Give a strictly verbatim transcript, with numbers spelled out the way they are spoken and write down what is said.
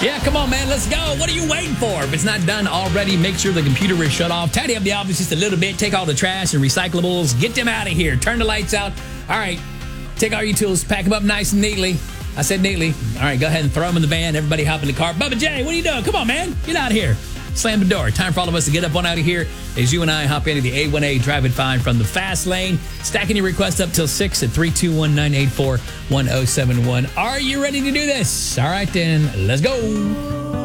Yeah, come on, man. Let's go. What are you waiting for? If it's not done already, make sure the computer is shut off. Tidy up the office just a little bit. Take all the trash and recyclables. Get them out of here. Turn the lights out. All right. Take all your tools. Pack them up nice and neatly. I said neatly. All right, go ahead and throw them in the van. Everybody hop in the car. Bubba J, what are you doing? Come on, man. Get out of here. Slam the door. Time for all of us to get up on out of here as you and I hop into the A one A Drive It Fine from the fast lane. Stacking your requests up till six at three two one, nine eight four, one oh seven one. Are you ready to do this? All right, then. Let's go.